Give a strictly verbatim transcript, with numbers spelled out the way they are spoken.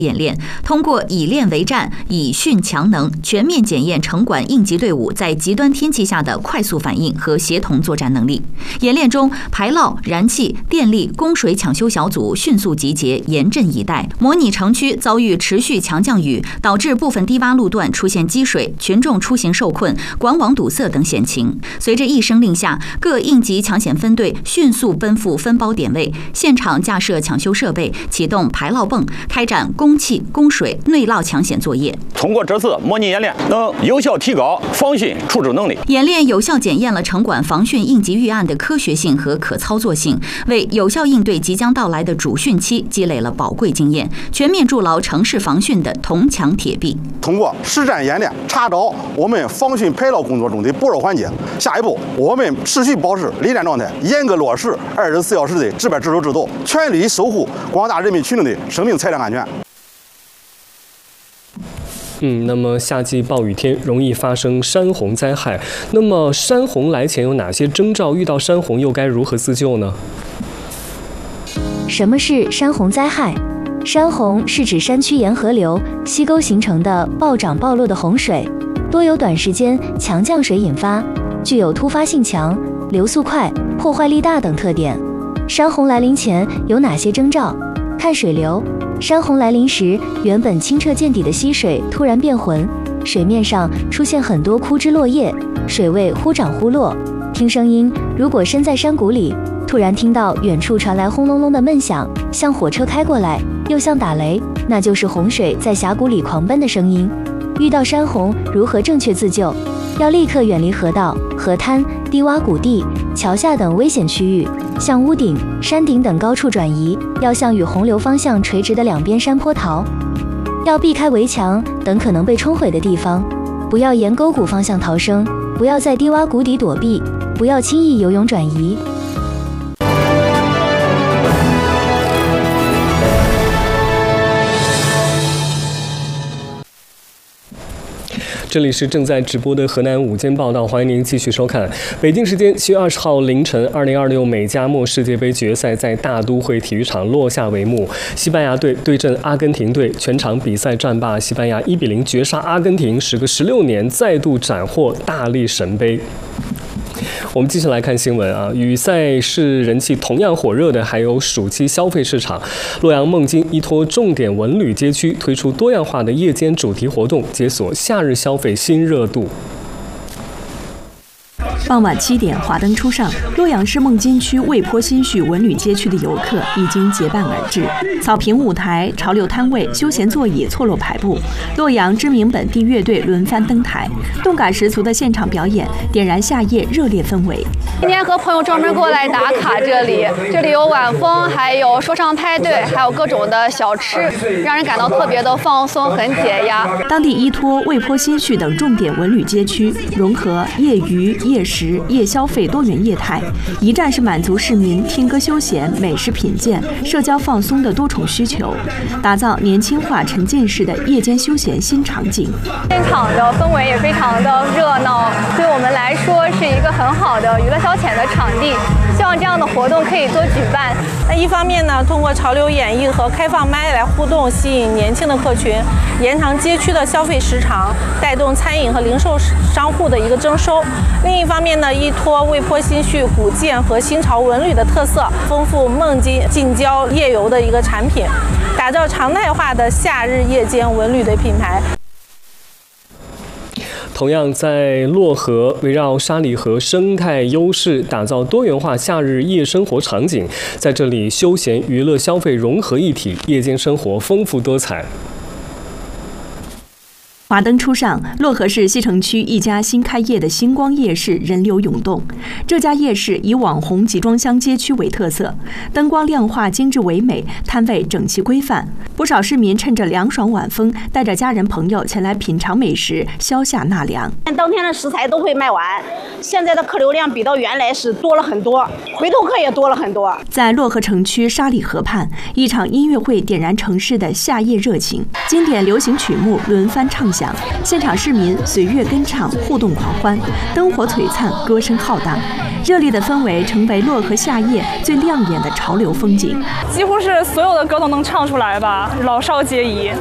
演练，通过以练为战、以训强能，全面检验城管应急队伍在极端天气下的快速反应和协同作战能力。演练中，排涝、燃气、电力、供水抢修小组迅速集结，严阵以待，模拟城区遭遇持续强降雨，导致部分低洼路段出现积水、群众出行受困、管网堵塞等险情。随着一声令下，各应急抢险分队迅速奔赴分包点位，现场架设抢修设备，启动排涝泵，开展供气、供水、内涝抢险作业。 通过这次模拟演练，能有效提高防汛处置能力。 演练有效检验了城管防汛应急预案的科学性和可操作性，为有效应对即将到来的主汛期积累了宝贵经验，全面筑牢城市防汛的铜墙铁壁。 通过实战演练，查找我们防汛排涝工作中的薄弱环节。下一步，我们持续保持临战状态，严格落实二十四小时的值班值守制度，全力守护广大人民群众的生命财产安全。 嗯，那么夏季暴雨天容易发生山洪灾害，那么山洪来前有哪些征兆？遇到山洪又该如何自救呢？ 什么是山洪灾害？山洪是指山区沿河流、溪沟形成的暴涨暴落的洪水，多由短时间强降水引发，具有突发性强、流速快、破坏力大等特点。山洪来临前有哪些征兆？看水流。山洪来临时，原本清澈见底的溪水突然变浑，水面上出现很多枯枝落叶，水位忽涨忽落。听声音，如果身在山谷里，突然听到远处传来轰隆隆的闷响，像火车开过来，又像打雷，那就是洪水在峡谷里狂奔的声音。遇到山洪，如何正确自救？要立刻远离河道、河滩、低洼谷地、桥下等危险区域，向屋顶、山顶等高处转移，要向与洪流方向垂直的两边山坡逃。要避开围墙等可能被冲毁的地方，不要沿沟谷方向逃生，不要在低洼谷底躲避，不要轻易游泳转移。 这里是正在直播的河南午间报道，欢迎您继续收看。北京时间七月二十号凌晨，二零二六美加墨世界杯决赛在大都会体育场落下帷幕。西班牙队对阵阿根廷队，全场比赛战罢，西班牙一比零绝杀阿根廷，时隔十六年再度斩获大力神杯。我们继续来看新闻啊，与赛事人气同样火热的还有暑期消费市场。洛阳梦金依托重点文旅街区推出多样化的夜间主题活动，解锁夏日消费新热度。 傍晚七点，华灯初上，洛阳市梦金区魏坡新序文旅街区的游客已经结伴而至。草坪舞台、潮流摊位、休闲座椅错落排布，洛阳知名本地乐队轮番登台，动感十足的现场表演点燃夏夜热烈氛围。 今天和朋友专门过来打卡这里，这里有晚风，还有说唱派对，还有各种的小吃，让人感到特别的放松，很解压。 当地依托魏坡新序等重点文旅街区，融合业余、夜市、夜消费多元业态，一站式满足市民听歌休闲、美食品鉴、社交放松的多重需求，打造年轻化沉浸式的夜间休闲新场景。 现场的氛围也非常的热闹，对我们来说是一个很好的娱乐消遣的场地，希望这样的活动可以多举办。 那一方面呢，通过潮流演绎和开放麦来互动，吸引年轻的客群，延长街区的消费时长，带动餐饮和零售商户的一个增收。另一方面呢，依托魏坡新序古建和新潮文旅的特色，丰富梦金近郊夜游的一个产品，打造常态化的夏日夜间文旅的品牌。 同样在漯河，围绕沙里河生态优势，打造多元化夏日夜生活场景，在这里休闲娱乐消费融合一体，夜间生活丰富多彩。 华灯初上，漯河市西城区一家新开业的星光夜市人流涌动。这家夜市以网红集装箱街区为特色，灯光亮化精致唯美，摊位整齐规范。不少市民趁着凉爽晚风，带着家人朋友前来品尝美食，消夏纳凉。 当天的食材都会卖完，现在的客流量比到原来是多了很多，回头客也多了很多。 在漯河城区沙里河畔，一场音乐会点燃城市的夏夜热情，经典流行曲目轮番唱响。 响，现场市民随乐跟唱，互动狂欢，灯火璀璨，歌声浩荡，热烈的氛围成为漯河夏夜最亮眼的潮流风景。 几乎是所有的歌都能唱出来吧，老少皆宜。